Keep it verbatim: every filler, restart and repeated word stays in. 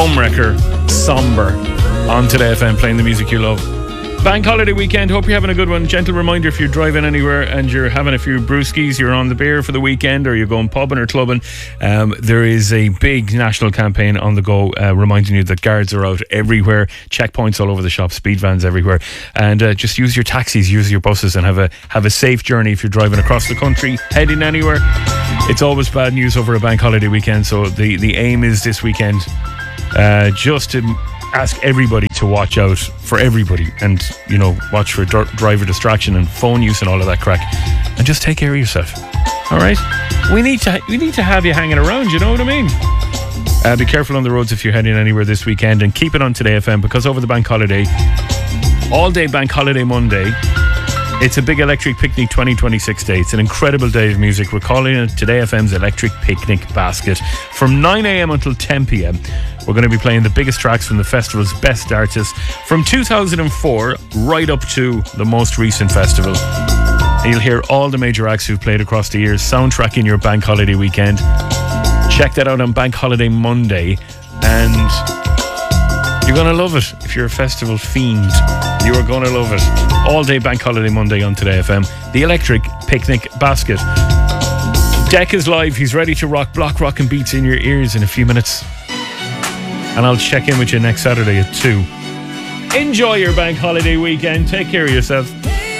Homewrecker, Somber on Today F M, playing the music you love. Bank holiday weekend, hope you're having a good one. Gentle reminder, if you're driving anywhere and you're having a few brewskis, you're on the beer for the weekend, or you're going pubbing or clubbing, um, there is a big national campaign on the go, uh, reminding you that guards are out everywhere, checkpoints all over the shop, speed vans everywhere, and uh, just use your taxis, use your buses, and have a have a safe journey if you're driving across the country, heading anywhere. It's always bad news over a bank holiday weekend, so the, the aim is this weekend uh, just to ask everybody to watch out for everybody, and, you know, watch for dr- driver distraction and phone use and all of that crack, and just take care of yourself. All right, we need to we need to have you hanging around, you know what I mean? Uh, be careful on the roads if you're heading anywhere this weekend, and keep it on Today F M, because over the bank holiday, all day bank holiday Monday, it's a big Electric Picnic twenty twenty-six day. It's an incredible day of music. We're calling it Today F M's Electric Picnic Basket. From nine a.m. until ten p.m, we're going to be playing the biggest tracks from the festival's best artists from two thousand four right up to the most recent festival. And you'll hear all the major acts who've played across the years, soundtracking your bank holiday weekend. Check that out on Bank Holiday Monday, and you're going to love it. If you're a festival fiend, you are going to love it. All day Bank Holiday Monday on Today F M. The Electric Picnic Basket. Deck is live. He's ready to rock block rock and beats in your ears in a few minutes. And I'll check in with you next Saturday at two. Enjoy your bank holiday weekend. Take care of yourself.